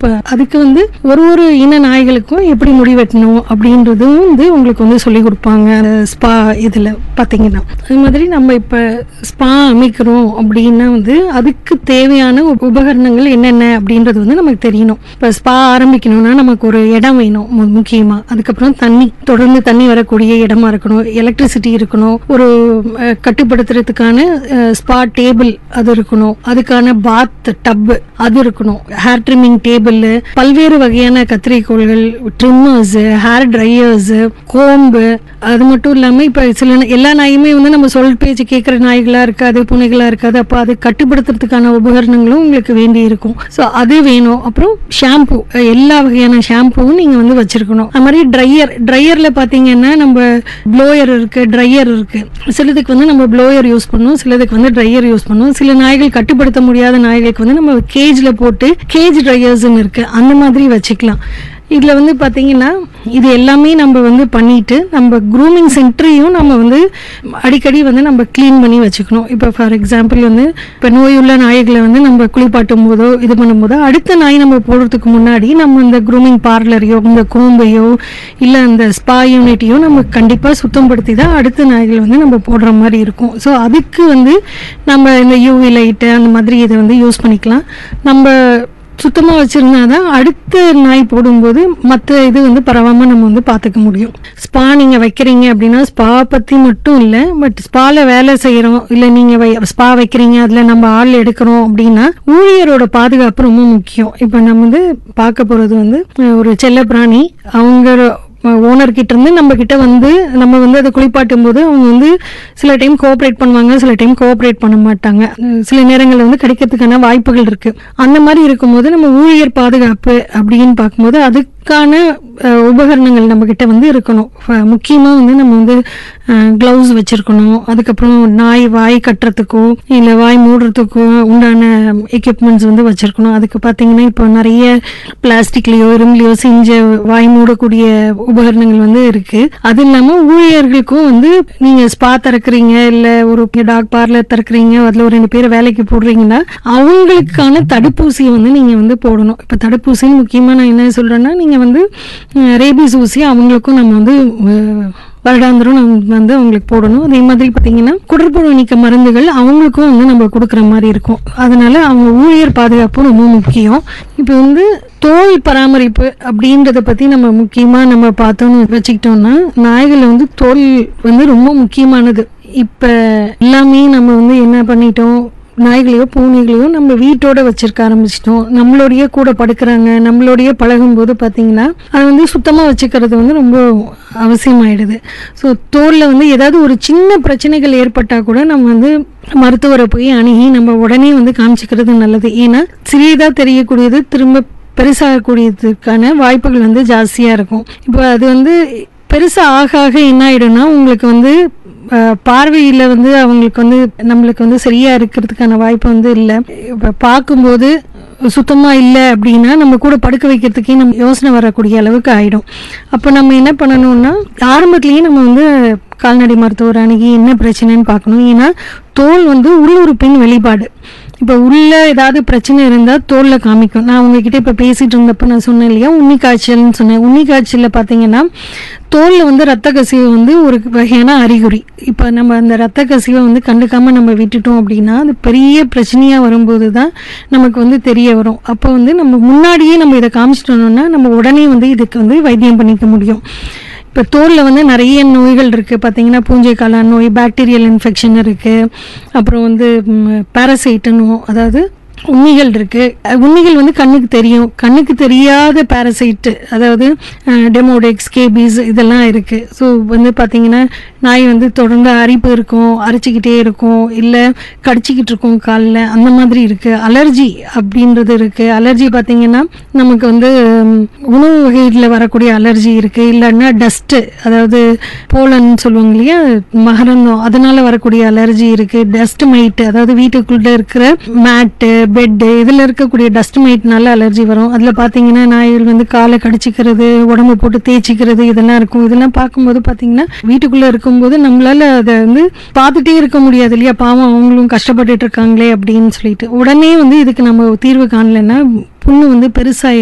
இப்போ அதுக்கு வந்து ஒரு இன நாய்களுக்கும் எப்படி முடி வெட்டணும் அப்படின்றதும் வந்து உங்களுக்கு வந்து சொல்லி கொடுப்பாங்க ஸ்பா இதில் பார்த்தீங்கன்னா. அது மாதிரி நம்ம இப்போ ஸ்பா அமைக்கிறோம் அப்படின்னா வந்து அதுக்கு தேவையான உபகரணங்கள் என்னென்ன அப்படின்றது வந்து நமக்கு தெரியணும். இப்போ ஸ்பா ஆரம்பிக்கணும்னா நமக்கு ஒரு இடம் வேணும் முக்கியமாக. அதுக்கப்புறம் தொடர்ந்து தண்ணி வரக்கூடிய இடமா இருக்கணும், எலக்ட்ரிசிட்டி இருக்கணும், ஒரு கட்டுப்படுத்துறதுக்கான ஸ்பா டேபிள் அது இருக்கணும், அதுக்கான பாத் டப் அது இருக்கணும், ஹேர் ட்ரிம்மிங் டேபிள், பல்வேறு வகையான கத்திரிக்கோள்கள், ட்ரிம்மர்ஸ், ஹேர் ட்ரையர்ஸ், கோம்பு. அது மட்டும் இல்லாமல் இப்போ எல்லா நாயுமே வந்து நம்ம சொல் பேச்சு கேட்குற நாய்களாக இருக்காது, பூனைகளாக இருக்காது. அப்போ அது கட்டுப்படுத்துறதுக்கான உபகரணங்களும் உங்களுக்கு வேண்டி இருக்கும். ஸோ அது வேணும். அப்புறம் ஷாம்பு, எல்லா வகையான ஷாம்புவும் நீங்கள் வந்து வச்சிருக்கணும். அது மாதிரி ட்ரையரில் பார்த்தீங்கன்னா நம்ம ப்ளோயர் இருக்கு, ட்ரையர் இருக்கு. சிலதுக்கு வந்து நம்ம ப்ளோயர் யூஸ் பண்ணுவோம், சிலதுக்கு வந்து ட்ரையர் யூஸ் பண்ணுவோம். சில நாய்கள் கட்டுப்படுத்த முடியாத நாய்களுக்கு வந்து நம்ம கேஜில் போட்டு கேஜ் ட்ரையர்ஸ்ன்னு இருக்கு, அந்த மாதிரி வச்சுக்கலாம். இதில் வந்து பார்த்தீங்கன்னா இது எல்லாமே நம்ம வந்து பண்ணிட்டு நம்ம க்ரூமிங் சென்டரையும் நம்ம வந்து அடிக்கடி வந்து நம்ம க்ளீன் பண்ணி வச்சுக்கணும். இப்போ ஃபார் எக்ஸாம்பிள் வந்து இப்போ நோயுள்ள நாய்களை வந்து நம்ம குளிப்பாட்டும் போதோ இது பண்ணும்போதோ அடுத்த நாய் நம்ம போடுறதுக்கு முன்னாடி நம்ம இந்த க்ரூமிங் பார்லரையோ இந்த கோம்பையோ இல்லை அந்த ஸ்பா யூனிட்டையோ நம்ம கண்டிப்பாக சுத்தப்படுத்தி தான் அடுத்த நாய்கள் வந்து நம்ம போடுற மாதிரி இருக்கும். ஸோ அதுக்கு வந்து நம்ம இந்த யூவி லைட்டு அந்த மாதிரி இதை வந்து யூஸ் பண்ணிக்கலாம். நம்ம சுத்தமாக வச்சுருந்தா தான் அடுத்த நாய் போடும்போது மற்ற இது வந்து பரவாமல் நம்ம வந்து பார்த்துக்க முடியும். ஸ்பா நீங்கள் வைக்கிறீங்க அப்படின்னா ஸ்பா பற்றி மட்டும் இல்லை, பட் ஸ்பாவில் வேலை செய்கிறோம் இல்லை நீங்கள் ஸ்பா வைக்கிறீங்க அதில் நம்ம ஆள் எடுக்கிறோம் அப்படின்னா ஊழியரோட பாதுகாப்பு ரொம்ப முக்கியம். இப்போ நம்ம வந்து பார்க்க போகிறது வந்து ஒரு செல்ல பிராணி, அவங்க ஓனர்கிட்ட இருந்து நம்ம கிட்ட வந்து நம்ம வந்து அதை குளிப்பாட்டும் போது அவங்க வந்து சில டைம் கோஆப்ரேட் பண்ணுவாங்க, சில டைம் கோஆப்ரேட் பண்ண மாட்டாங்க. சில நேரங்களில் வந்து கிடைக்கிறதுக்கான வாய்ப்புகள் இருக்கு. அந்த மாதிரி இருக்கும்போது நம்ம ஊழியர் பாதுகாப்பு அப்படின்னு பார்க்கும்போது அதுக்கான உபகரணங்கள் நம்ம கிட்ட வந்து இருக்கணும். முக்கியமாக வந்து நம்ம வந்து க்ளவுஸ் வச்சிருக்கணும். அதுக்கப்புறம் நாய் வாய் கட்டுறதுக்கோ இல்லை வாய் மூடுறதுக்கோ உண்டான எக்யூப்மெண்ட்ஸ் வந்து வச்சிருக்கணும். அதுக்கு பார்த்தீங்கன்னா இப்போ நிறைய பிளாஸ்டிக்லேயோ இரும்புலையோ செஞ்ச வாய் மூடக்கூடிய உபகரணங்கள் வந்து இருக்கு. அது இல்லாமல் ஊழியர்களுக்கும் வந்து நீங்கள் ஸ்பா திறக்கிறீங்க இல்லை ஒரு டாக் பார்லர் திறக்கிறீங்க, அதில் ஒரு 2 பேர் வேலைக்கு போடுறீங்கன்னா அவங்களுக்கான தடுப்பூசியை வந்து நீங்கள் வந்து போடணும். இப்போ தடுப்பூசின்னு முக்கியமாக நான் என்ன சொல்கிறேன்னா நீங்கள் வந்து ரேபீஸ் ஊசி அவங்களுக்கும் நம்ம வந்து வருடாந்திரம் நம்ம வந்து அவங்களுக்கு போடணும். அதே மாதிரி பார்த்தீங்கன்னா குடற்புழு நீக்க மருந்துகள் அவங்களுக்கும் வந்து நம்ம கொடுக்குற மாதிரி இருக்கும். அதனால அவங்க ஊழியர் பாதுகாப்பு ரொம்ப முக்கியம். இப்போ வந்து தோல் பராமரிப்பு அப்படின்றத பற்றி நம்ம முக்கியமாக நம்ம பார்த்தோன்னு வச்சுக்கிட்டோம்னா நாய்கள் வந்து தோல் வந்து ரொம்ப முக்கியமானது. இப்போ எல்லாமே நம்ம வந்து என்ன பண்ணிட்டோம், நாய்களையோ பூனைகளையோ நம்ம வீட்டோட வச்சிருக்க ஆரம்பிச்சிட்டோம். நம்மளோடைய கூட படுக்கிறாங்க, நம்மளோடைய பழகும்போது பார்த்தீங்கன்னா அது வந்து சுத்தமாக வச்சுக்கிறது வந்து ரொம்ப அவசியமாயிடுது. ஸோ தோலில் வந்து ஏதாவது ஒரு சின்ன பிரச்சனைகள் ஏற்பட்டால் கூட நம்ம வந்து மருத்துவரை போய் அணுகி நம்ம உடனே வந்து காமிச்சிக்கிறது நல்லது. ஏன்னா சிறியதாக தெரியக்கூடியது திரும்ப பெருசாகக்கூடியதுக்கான வாய்ப்புகள் வந்து ஜாஸ்தியாக இருக்கும். இப்போ அது வந்து பெருசாக ஆக ஆக என்ன ஆகிடும்னா உங்களுக்கு வந்து பார்வையில் வந்து அவங்களுக்கு வந்து நம்மளுக்கு வந்து சரியாக இருக்கிறதுக்கான வாய்ப்பு வந்து இல்லை. இப்போ பார்க்கும்போது சுத்தமாக இல்லை அப்படின்னா நம்ம கூட படுக்க வைக்கிறதுக்கே நம்ம யோசனை வரக்கூடிய அளவுக்கு ஆகிடும். அப்போ நம்ம என்ன பண்ணணும்னா ஆரம்பத்துலேயே நம்ம வந்து கால்நடை மருத்துவர் அணுகி என்ன பிரச்சனைன்னு பார்க்கணும். ஏன்னா தோல் வந்து உள்ளுறுப்பின் வெளிப்பாடு. இப்போ உள்ள ஏதாவது பிரச்சனை இருந்தால் தோலில் காமிக்கும். நான் உங்ககிட்ட இப்போ பேசிகிட்டு இருந்தப்போ நான் சொன்னேன் இல்லையா உண்ணி காய்ச்சல்னு சொன்னேன். உண்ணி காய்ச்சலில் பார்த்தீங்கன்னா தோலில் வந்து ரத்த கசிவு வந்து ஒரு வகையான அறிகுறி. இப்போ நம்ம அந்த ரத்த கசிவை வந்து கண்டுக்காமல் நம்ம விட்டுட்டோம் அப்படின்னா அது பெரிய பிரச்சனையாக வரும்போது தான் நமக்கு வந்து தெரிய வரும். அப்போ வந்து நம்ம முன்னாடியே நம்ம இதை காமிச்சிட்டோம்னா நம்ம உடனே வந்து இதுக்கு வந்து வைத்தியம் பண்ணிக்க முடியும். இப்போ தோலில் வந்து நிறைய நோய்கள் இருக்குது. பார்த்தீங்கன்னா பூஞ்சை காளான் நோய், பாக்டீரியல் இன்ஃபெக்ஷன் இருக்குது, அப்புறம் வந்து பாரசைட்டுன்னு அதாவது உண்ணிகள் இருக்குது. உண்ணிகள் வந்து கண்ணுக்கு தெரியும், கண்ணுக்கு தெரியாத பாரசைட்டு அதாவது டெமோடெக்ஸ், கேபிஸ் இதெல்லாம் இருக்குது. ஸோ வந்து பார்த்திங்கன்னா நாய் வந்து தொடர்ந்து அரிப்பு இருக்கும், அரைச்சிக்கிட்டே இருக்கும், இல்லை கடிச்சிக்கிட்டு இருக்கும் காலில், அந்த மாதிரி இருக்குது. அலர்ஜி அப்படின்றது இருக்குது. அலர்ஜி பார்த்திங்கன்னா நமக்கு வந்து உணவு வகைகளில் வரக்கூடிய அலர்ஜி இருக்குது. இல்லைன்னா டஸ்ட்டு அதாவது போலன் சொல்லுவாங்க இல்லையா மகரந்தம், அதனால் வரக்கூடிய அலர்ஜி இருக்குது. டஸ்ட் மைட்டு அதாவது வீட்டுக்குள்ளே இருக்கிற மேட்டு பெட்டு இதில் இருக்கக்கூடிய டஸ்ட் மைட்னால அலர்ஜி வரும். அதில் பார்த்தீங்கன்னா நாய்கள் வந்து காலை கடிச்சிக்கிறது, உடம்பு போட்டு தேய்ச்சிக்கிறது இதெல்லாம் இருக்கும். இதெல்லாம் பார்க்கும்போது பார்த்தீங்கன்னா வீட்டுக்குள்ளே இருக்கும்போது நம்மளால அதை வந்து பார்த்துட்டே இருக்க முடியாது இல்லையா, பாவம் அவங்களும் கஷ்டப்பட்டுட்டு இருக்காங்களே அப்படின்னு சொல்லிட்டு உடனே வந்து இதுக்கு நம்ம தீர்வு காணலைன்னா புண்ணு வந்து பெருசாக